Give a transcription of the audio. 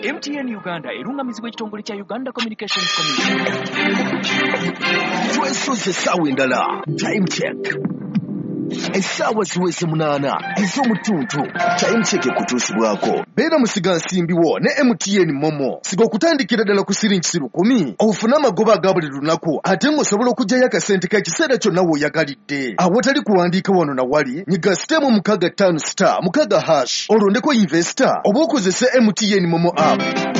MTN Uganda erungamizibwa ekitongole kya Uganda Communications Commission. Twesoze essaawa endala. Time check. Essaawa ziweze 8 ez'omutuntu. Time check ekutuusibwako. Beera musiga nsimbiwo ne MTN Momo. Siga okutandikira ddala ku siringi 10 ofune amagoba aga buli lunaku ate ng'osobola okuggyayo akasente k'ekiseera kyonna w'oyagalidde. Awatali kuwandiika wano na wali nyiga sitemu 65*6 olondeko investor oba okozese MTN Momo app.